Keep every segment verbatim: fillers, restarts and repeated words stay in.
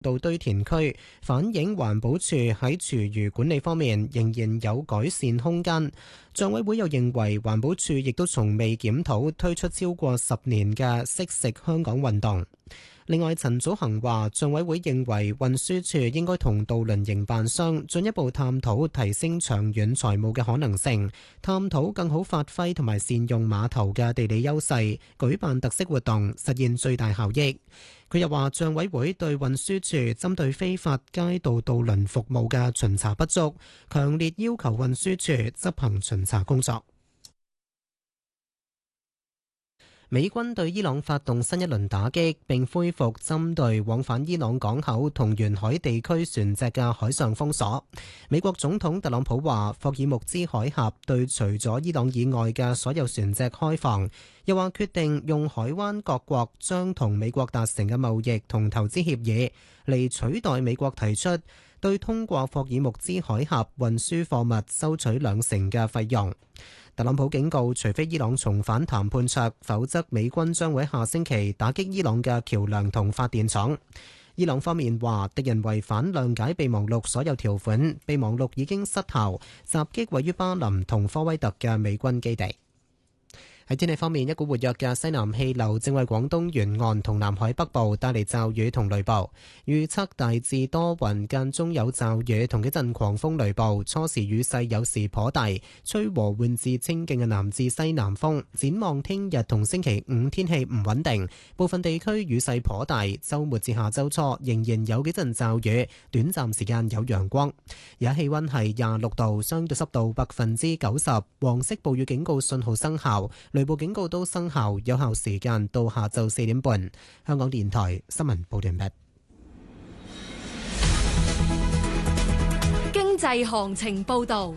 道堆填區，反映環保署喺廚餘管理方面仍然有改善空間。帳委會又認為環保署亦都從未檢討推出超過十年嘅惜食香港運動。另外，陳祖恒話，帳委會認為運輸署應該同渡輪營辦商進一步探討提升長遠財務嘅可能性，探討更好發揮同埋善用碼頭嘅地理優勢，舉辦特色活動，實現最大效益。佢又話，帳委會對運輸署針對非法街道渡輪服務嘅巡查不足，強烈要求運輸署執行巡查工作。美軍對伊朗發動新一輪打擊，並恢復針對往返伊朗港口同沿海地區船隻嘅海上封鎖。美國總統特朗普話，霍爾木茲海峽對除咗伊朗以外嘅所有船隻開放，又話決定用海灣各國將同美國達成嘅貿易同投資協議嚟取代美國提出對通過霍爾木茲海峽運輸貨物收取兩成嘅費用。特朗普警告，除非伊朗重返談判桌，否則美軍將會下星期打擊伊朗嘅橋梁同發電廠。伊朗方面話，敵人違反諒解備忘錄所有條款，備忘錄已經失效，襲擊位於巴林同科威特嘅美軍基地。喺天氣方面，一股活躍嘅西南氣流正為廣東沿岸同南海北部帶嚟驟雨同雷暴，預測大致多雲，間中有驟雨同幾陣狂風雷暴，初時雨勢有時頗大，吹和緩至清勁嘅南至西南風。展望聽日同星期五天氣唔穩定，部分地區雨勢頗大，週末至下週初仍然有幾陣驟雨，短暫時間有陽光。而家氣溫係廿六度，相對濕度百分之九十，黃色暴雨警告信號生效，雷暴警告都生效，有效時間到下晝四點半。香港電台新聞報道完畢。 經濟行情報道。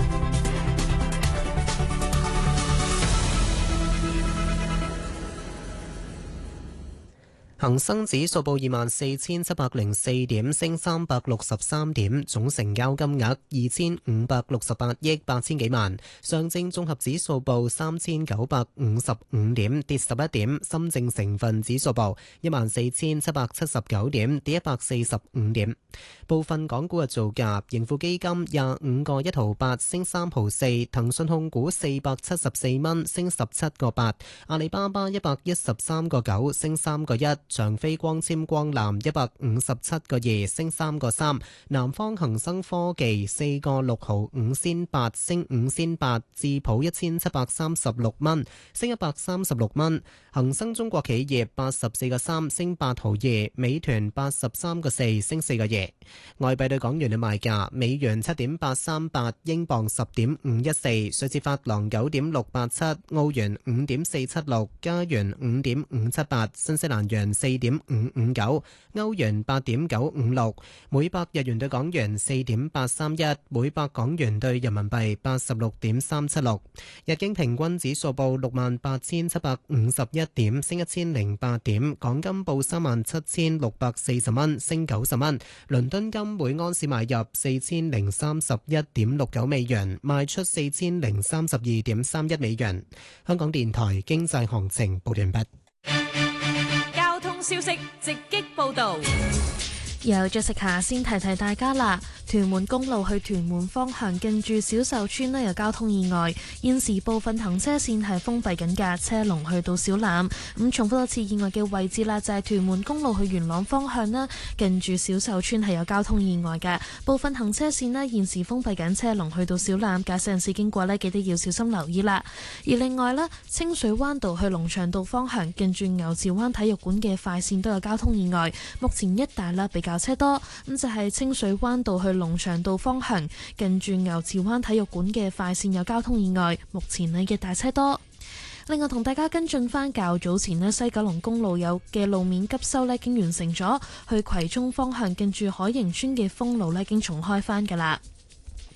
恒生指數報二萬四千七百零四點，升三百六十三點，總成交金額二千五百六十八億八千幾萬。上證綜合指數報三千九百五十五點，跌十一點。深證成分指數報一萬四千七百七十九點，跌一百四十五點。部分港股嘅造價：盈富基金廿五個一毫八，升三毫四；騰訊控股四百七十四蚊，升十七個八；阿里巴巴一百一十三個九，升三個一。長飛光纖光纜一百五十七個二，升三個三；南方恒生科技四個六毫五仙八，升五仙八；智普一千七百三十六蚊，升一百三十六蚊；恒生中國企業八十四個三，升八毫二；美團八十三個四，升四個二。外幣對港元嘅賣價：美元七點八三八，英鎊十點五一四，瑞士法郎九點六八七，澳元五點四七六，加元五點五七八，新西蘭元四點五五九，歐元八點九五六，每百日元對港元四點八三一，每百港元對人民幣八十六點三七六。日經平均指數報六萬八千七百五十一點，升一千零八點。港金報三萬七千六百四十蚊，升九十蚊。倫敦金每安士買入四千零三十一點六九美元，賣出四千零三十二點三一美元。香港電台經濟行情報完畢。 消息直擊報道， 有咗食下先提提大家啦。屯門公路去屯門方向近住小秀村呢有交通意外，現時部分行車線係封閉緊㗎，車龍去到小欖。咁重複多次意外嘅位置啦，就係屯門公路去元朗方向啦，近住小秀村係有交通意外嘅，部分行車線呢現時封閉緊，車龍去到小欖，駕駛人士經過呢記得要小心留意啦。而另外呢，清水灣道去龍翔道方向近住牛池灣體育館嘅快線都有交通意外，目前一帶啦比較車多，咁就係清水灣道去龍翔道方向近住牛池灣體育館嘅快線有交通意外，目前呢嘅大車多。另外同大家跟進翻較早前呢西九龍公路有嘅路面急修呢已經完成咗，去葵涌方向近住海盈村嘅封路呢已經重開翻噶啦。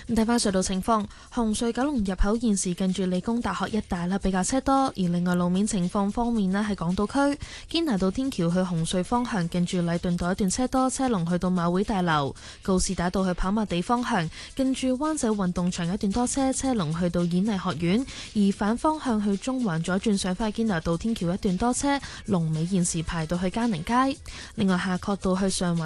睇翻隧道情況，紅隧九龍入口現時近住理工大學一帶啦，比較車多。而另外路面情況方面咧，喺港島區堅拿道天橋去紅隧方向，近住禮頓道一段車多，車龍去到馬會大樓；告士打道去跑馬地方向，近住灣仔運動場一段多車，車龍去到演藝學院。而反方向去中環左轉上返堅拿道天橋一段多車，龍尾現時排到去嘉寧街。另外夏慤道去上環